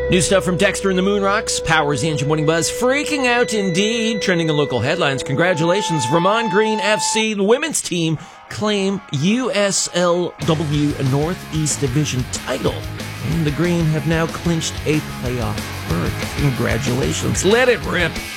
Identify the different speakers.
Speaker 1: New stuff from Dexter and the Moonrocks. Powers the Engine Morning Buzz. Freaking out indeed. Trending in local headlines. Congratulations. Vermont Green FC, the women's team, claim USLW Northeast Division title. And the Green have now clinched a playoff berth. Congratulations. Let it rip.